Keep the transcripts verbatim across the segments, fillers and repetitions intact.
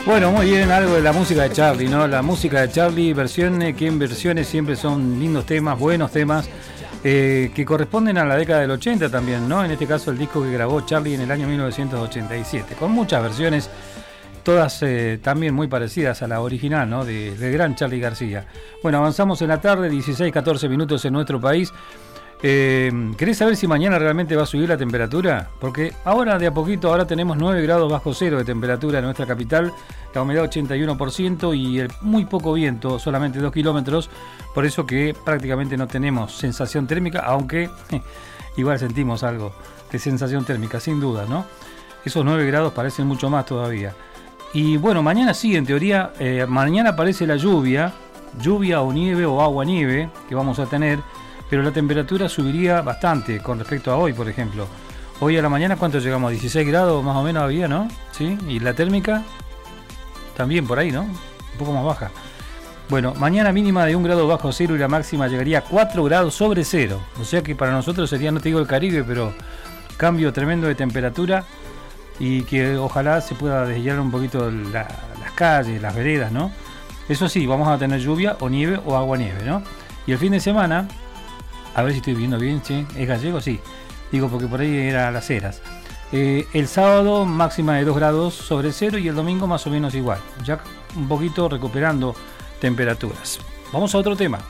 Bueno, muy bien, algo de la música de Charlie, ¿no? La música de Charlie, versiones, que en versiones siempre son lindos temas, buenos temas, eh, que corresponden a la década del ochenta también, ¿no? En este caso el disco que grabó Charlie en el año mil novecientos ochenta y siete, con muchas versiones, todas eh, también muy parecidas a la original, ¿no? De, del gran Charly García. Bueno, avanzamos en la tarde, dieciséis, catorce minutos en nuestro país. Eh, ¿Querés saber si mañana realmente va a subir la temperatura? Porque ahora de a poquito, ahora tenemos nueve grados bajo cero de temperatura en nuestra capital, la humedad ochenta y uno por ciento y el muy poco viento, solamente dos kilómetros, por eso que prácticamente no tenemos sensación térmica, aunque eh, igual sentimos algo de sensación térmica, sin duda, ¿no? Esos nueve grados parecen mucho más todavía. Y bueno, mañana sí, en teoría, eh, mañana aparece la lluvia, lluvia o nieve o agua-nieve que vamos a tener, pero la temperatura subiría bastante con respecto a hoy, por ejemplo. Hoy a la mañana, ¿cuánto llegamos? dieciséis grados más o menos había, ¿no? Sí, y la térmica también por ahí, ¿no? Un poco más baja. Bueno, mañana mínima de un grado bajo cero y la máxima llegaría a cuatro grados sobre cero. O sea que para nosotros sería, no te digo el Caribe, pero cambio tremendo de temperatura y que ojalá se pueda deshilar un poquito la, las calles, las veredas, ¿no? Eso sí, vamos a tener lluvia o nieve o agua-nieve, ¿no? Y el fin de semana, a ver si estoy viendo bien, ¿sí? ¿Es gallego? Sí. Digo porque por ahí era Las Heras. Eh, el sábado máxima de dos grados sobre cero y el domingo más o menos igual. Ya un poquito recuperando temperaturas. Vamos a otro tema.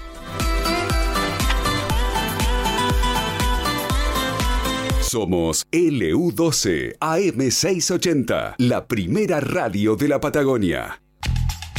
Somos L U doce A M seiscientos ochenta, la primera radio de la Patagonia.